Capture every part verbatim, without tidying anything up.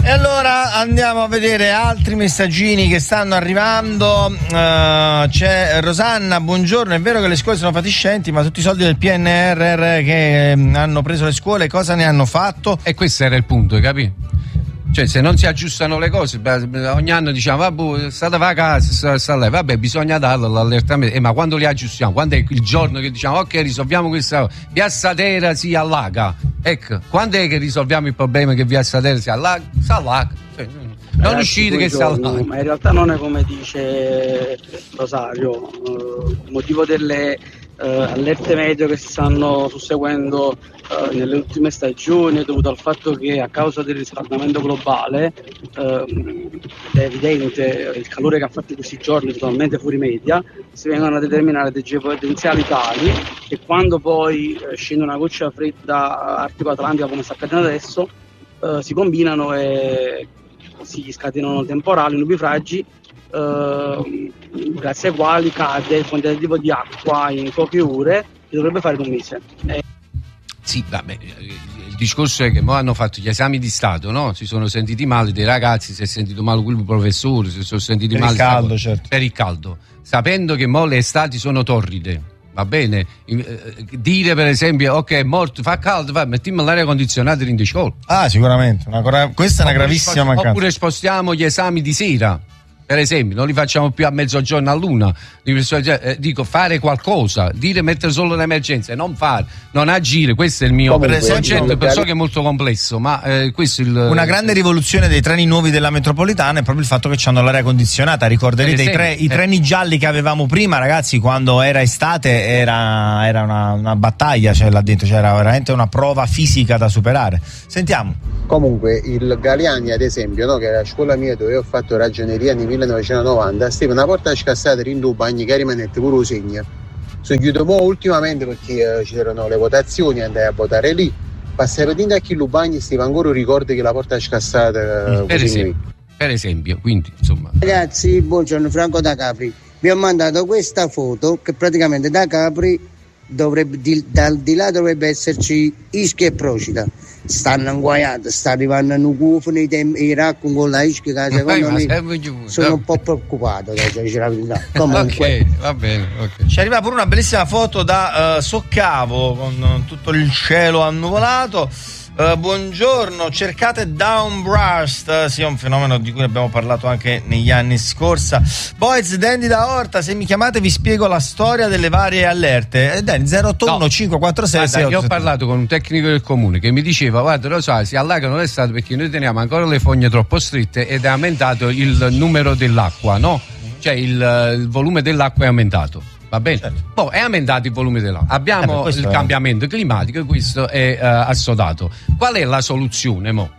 E allora andiamo a vedere altri messaggini che stanno arrivando. Uh, c'è Rosanna, buongiorno, è vero che le scuole sono fatiscenti, ma tutti i soldi del P N R R che um, hanno preso le scuole, cosa ne hanno fatto? E questo era il punto, hai capito? Cioè, se non si aggiustano le cose, ogni anno diciamo, vabbè, state a casa, sta, sta lì, vabbè, bisogna darlo l'allertamento. Eh, ma quando li aggiustiamo? Quando è il giorno che diciamo, ok, risolviamo questa cosa, via Statera si allaga. Ecco, quando è che risolviamo il problema che via Statera si allaga? Si allaga. Cioè, non Ragazzi, uscite che si allaga. Ma in realtà non è come dice Rosario. Uh, il motivo delle uh, allerte meteo che si stanno susseguendo Uh, nelle ultime stagioni è dovuto al fatto che a causa del riscaldamento globale uh, è evidente il calore che ha fatto in questi giorni totalmente fuori media, si vengono a determinare dei potenziali tali che quando poi uh, scende una goccia fredda Artico Atlantica come sta accadendo adesso uh, si combinano e si scatenano temporali, nubifragi uh, grazie ai quali cade il quantitativo di acqua in poche ore che dovrebbe fare un mese. E Sì, vabbè, il discorso è che mo hanno fatto gli esami di Stato, no? Si sono sentiti male dei ragazzi, si è sentito male quel professore, si sono sentiti per male il caldo, certo. per il caldo, sapendo che mo le estati sono torride, va bene? Dire per esempio, ok, è morto, fa caldo, va, mettiamo l'aria condizionata in scuola. Ah, sicuramente, una gra- questa è una oppure gravissima spost- mancanza. Oppure spostiamo gli esami di sera. Per esempio, non li facciamo più a mezzogiorno a luna. Dico, fare qualcosa, dire mettere solo l'emergenza, non fare, non agire. Questo è il mio per esempio, concetto. So che è molto complesso, ma eh, questo è il. Una grande rivoluzione dei treni nuovi della metropolitana è proprio il fatto che hanno l'aria condizionata. Ricorderete i, tre, i treni eh. gialli che avevamo prima, ragazzi, quando era estate era, era una, una battaglia, cioè là dentro c'era veramente una prova fisica da superare. Sentiamo. Comunque il Galiani, ad esempio, no, che è la scuola mia dove ho fatto ragioneria nel millenovecentonovanta, stava una porta scassata in due bagni che rimanette pure segna. Sono chiuso mo ultimamente perché eh, c'erano le votazioni, andai a votare lì, passai per dentro a chi bagni, stava ancora ricordi che la porta scassata. Mm, per, esempio, per esempio, quindi insomma. Ragazzi, buongiorno, Franco da Capri. Vi ho mandato questa foto che praticamente da Capri dovrebbe, di, dal di là dovrebbe esserci Ischia e Procida. Stanno inguaiati, sta arrivando un cufone i racconti con la Ischia che secondo me sono un po' preoccupato, cioè, la verità. Comunque ok, va bene, okay. Ci arriva pure una bellissima foto da uh, Soccavo con uh, tutto il cielo annuvolato. Uh, buongiorno, cercate Downburst, sì, è un fenomeno di cui abbiamo parlato anche negli anni scorsa. Boys, Dandy da Orta, se mi chiamate vi spiego la storia delle varie allerte. Eh, Dandy, zero otto uno cinque quattro sei sei otto. Io ho parlato con un tecnico del comune che mi diceva, guarda, lo sai, si allagano le strade perché noi teniamo ancora le fogne troppo strette ed è aumentato il numero dell'acqua, no? Cioè il, il volume dell'acqua è aumentato. Va bene? Certo. Poi è aumentato il volume dell'acqua. Abbiamo eh, il è... cambiamento climatico, questo è uh, assodato. Qual è la soluzione, mo?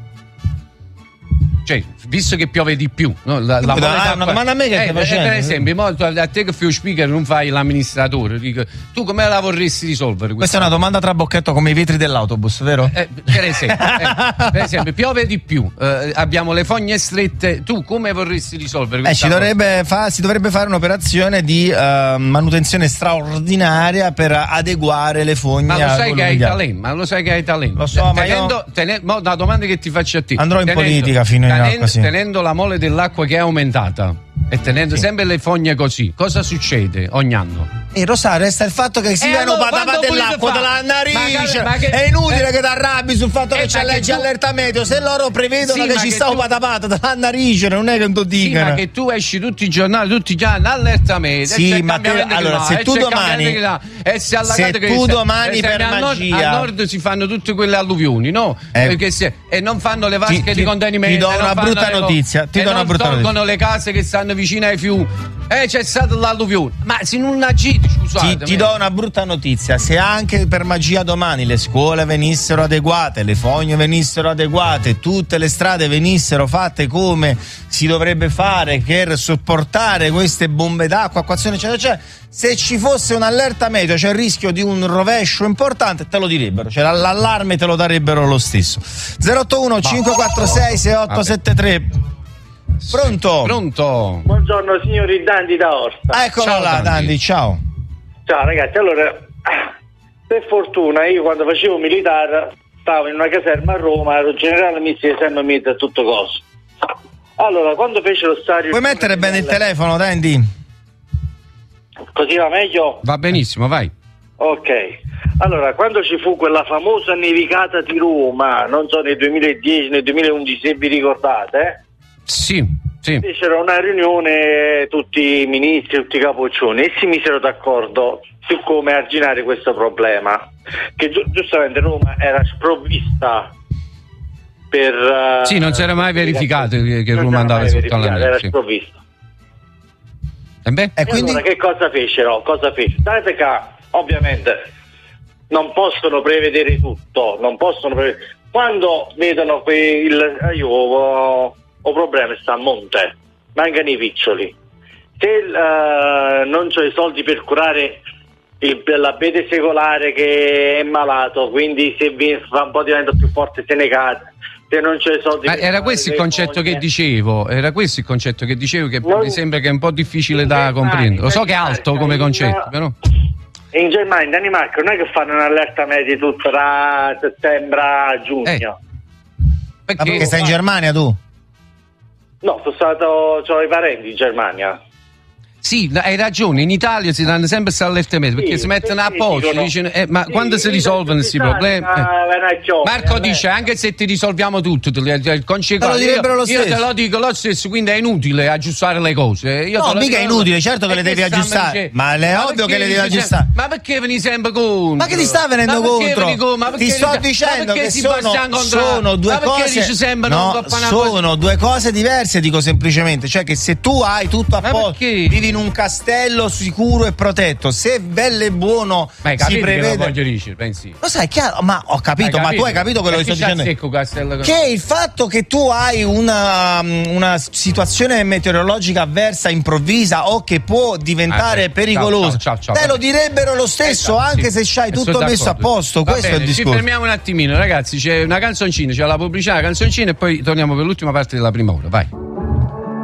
Cioè, visto che piove di più, no? la, la da, una domanda a me che eh, stai facendo. Per esempio, mo, a te che fai lo speaker non fai l'amministratore, dico, tu come la vorresti risolvere? Questa è una domanda tra bocchetto come i vetri dell'autobus, vero? Eh, per, esempio, eh, per esempio, piove di più, eh, abbiamo le fogne strette, tu come vorresti risolvere questa eh, ci dovrebbe fa, si dovrebbe fare un'operazione di uh, manutenzione straordinaria per adeguare le fogne. Ma lo sai che hai talento, ma lo sai che hai talento. Lo so, tenendo, ma io... tenendo, mo, la domanda che ti faccio a te. Andrò in tenendo, politica fino in tenendo, acqua, sì. tenendo la mole dell'acqua che è aumentata e tenendo sì. sempre le fogne così, cosa succede ogni anno? E Rosario, resta il fatto che si eh vedono allora, patapà dell'acqua della narice. Ma che, è inutile eh, che ti arrabbi sul fatto eh, che c'è legge tu... allerta meteo. Se loro prevedono sì, che ci sta un patapà della narice, non è che non ti dicano. Sì, ma che tu esci tutti i giornali, tutti i giorni allerta meteo. Sì, ma te, allora se tu domani e se, se tu domani per a magia nord, a nord si fanno tutte quelle alluvioni, no? Eh, Perché se, e non fanno le vasche ti, di contenimento. Ti do una brutta notizia. Ti do una brutta notizia. Tolgono le case che stanno vicino ai fiumi. Eh, c'è stata l'alluvione. Ma se non agite, scusate. Ti, ti do una brutta notizia. Se anche per magia domani le scuole venissero adeguate, le fogne venissero adeguate, tutte le strade venissero fatte come si dovrebbe fare per sopportare queste bombe d'acqua, acquazione eccetera eccetera, se ci fosse un'allerta meteo, c'è il rischio di un rovescio importante, te lo direbbero, cioè l'allarme te lo darebbero lo stesso. zero otto uno cinque quattro sei sei otto sette tre. Pronto? Pronto? Buongiorno signori Dandy da Orta. Eccolo ciao, là, Dandy. Dandy, ciao. Ciao ragazzi, allora, per fortuna io quando facevo militare stavo in una caserma a Roma, ero generale misto di esercito militare tutto coso. Allora, quando fece lo stadio... Puoi mettere bene il telefono, Dandy? Così va meglio? Va benissimo, vai. Ok. Allora, quando ci fu quella famosa nevicata di Roma, non so, nel duemiladieci, nel duemilaundici, se vi ricordate, eh? Sì, sì. Fecero una riunione tutti i ministri, tutti i capoccioni, e si misero d'accordo su come arginare questo problema, che gi- giustamente Roma era sprovvista per... Uh, sì, non si era mai verificato che, che Roma andava sotto la neve. Era sì. sprovvista. E beh? E quindi allora che cosa fecero? Cosa fecero? Date che ovviamente non possono prevedere tutto, non possono prevedere. Quando vedono que- il io ho, ho problemi sta a monte, mancano i piccioli. Se uh, non c'ho i soldi per curare il, l'abete secolare che è malato, quindi se vi fa un po' diventa più forte se ne cade. Se non c'è i soldi. Ma era questo il concetto foglie. che dicevo, era questo il concetto che dicevo che Non, mi sembra che è un po' difficile da in comprendere. Lo so che è Germania, alto come in, concetto, però. In Germania, in Danimarca non è che fanno un'allerta media tutto da settembre a giugno. Eh. Ma perché stai in Germania tu? No, sono stato, ho i parenti in Germania. Sì, hai ragione, in Italia si danno sempre queste allerte meteo perché Sì, si mettono sì, a posto, dicono- dicono, eh, ma sì, quando si sì, risolvono questi sì, problemi? sì, Eh. sì, Marco sì, dice anche se ti risolviamo tutto, te- te- il concetto- Te lo direbbero lo io, io te stesso. lo dico lo stesso, quindi è inutile aggiustare le cose. Io No, te lo mica è dico- inutile, certo che E le devi stanno aggiustare, dicendo- ma è ovvio perché che le devi dici aggiustare. sempre- Ma perché veni sempre contro? Ma che ti sta venendo Ma perché contro? veni co- ma perché Ti sto ma dicendo perché che si sono, passa contro- sono due ma perché cose. dici sempre No, non può fare una cosa- sono due cose diverse, dico semplicemente. Cioè, che se tu hai tutto a Ma posto, perché? vivi in un castello sicuro e protetto, se bello e buono Ma hai si capito che lo prevede. voglio dire, pensi? Lo sai, chiaro, ma ho capito, Hai ma tu hai capito quello che sto Perché c'ha dicendo? secco Castello? Che il fatto che tu hai una, una situazione meteorologica avversa, improvvisa o che può diventare Ah, sì. pericolosa, Ciao, ciao, ciao, te ciao, lo vabbè. direbbero lo stesso, Esatto, anche sì. se c'hai Sono tutto messo a d'accordo. posto. Va Questo è bene, il ci discorso. fermiamo un attimino, ragazzi. C'è una canzoncina, c'è la pubblicità, la canzoncina e poi torniamo per l'ultima parte della prima ora. Vai.